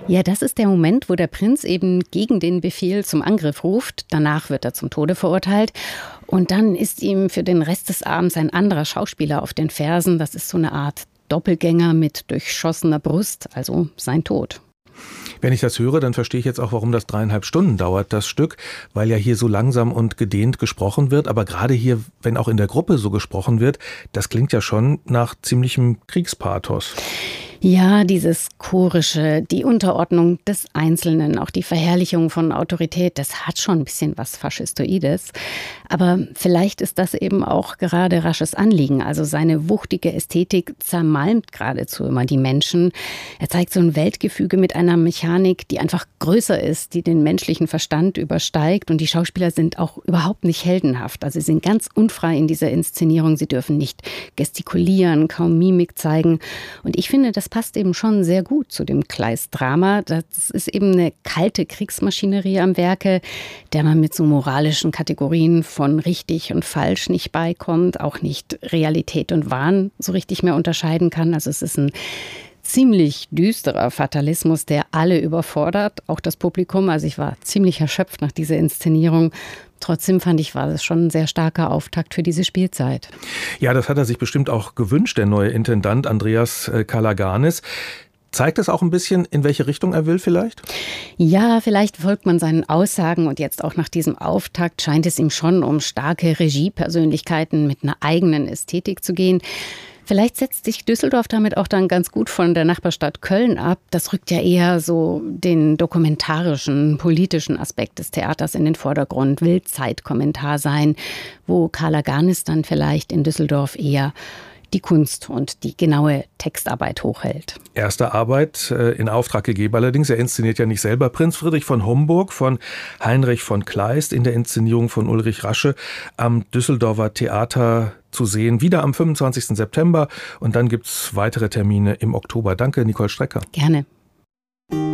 Ja, das ist der Moment, wo der Prinz eben gegen den Befehl zum Angriff ruft. Danach wird er zum Tode verurteilt. Und dann ist ihm für den Rest des Abends ein anderer Schauspieler auf den Fersen. Das ist so eine Art Doppelgänger mit durchschossener Brust, also sein Tod. Wenn ich das höre, dann verstehe ich jetzt auch, warum das 3,5 Stunden dauert, das Stück, weil ja hier so langsam und gedehnt gesprochen wird. Aber gerade hier, wenn auch in der Gruppe so gesprochen wird, das klingt ja schon nach ziemlichem Kriegspathos. Ja, dieses Chorische, die Unterordnung des Einzelnen, auch die Verherrlichung von Autorität, das hat schon ein bisschen was Faschistoides. Aber vielleicht ist das eben auch gerade Rasches Anliegen. Also seine wuchtige Ästhetik zermalmt geradezu immer die Menschen. Er zeigt so ein Weltgefüge mit einer Mechanik, die einfach größer ist, die den menschlichen Verstand übersteigt. Und die Schauspieler sind auch überhaupt nicht heldenhaft. Also sie sind ganz unfrei in dieser Inszenierung. Sie dürfen nicht gestikulieren, kaum Mimik zeigen. Und ich finde, das passt eben schon sehr gut zu dem Kleist-Drama. Das ist eben eine kalte Kriegsmaschinerie am Werke, der man mit so moralischen Kategorien von richtig und falsch nicht beikommt, auch nicht Realität und Wahn so richtig mehr unterscheiden kann. Also es ist ein ziemlich düsterer Fatalismus, der alle überfordert, auch das Publikum. Also ich war ziemlich erschöpft nach dieser Inszenierung. Trotzdem fand ich, war das schon ein sehr starker Auftakt für diese Spielzeit. Ja, das hat er sich bestimmt auch gewünscht, der neue Intendant Andreas Kalaganis. Zeigt es auch ein bisschen, in welche Richtung er will vielleicht? Ja, vielleicht folgt man seinen Aussagen und jetzt auch nach diesem Auftakt scheint es ihm schon um starke Regiepersönlichkeiten mit einer eigenen Ästhetik zu gehen. Vielleicht setzt sich Düsseldorf damit auch dann ganz gut von der Nachbarstadt Köln ab. Das rückt ja eher so den dokumentarischen, politischen Aspekt des Theaters in den Vordergrund, will Zeitkommentar sein, wo Kalaganis dann vielleicht in Düsseldorf eher die Kunst und die genaue Textarbeit hochhält. Erste Arbeit in Auftrag gegeben allerdings. Er inszeniert ja nicht selber. Prinz Friedrich von Homburg von Heinrich von Kleist in der Inszenierung von Ulrich Rasche am Düsseldorfer Theater zu sehen. Wieder am 25. September und dann gibt's weitere Termine im Oktober. Danke, Nicole Strecker. Gerne.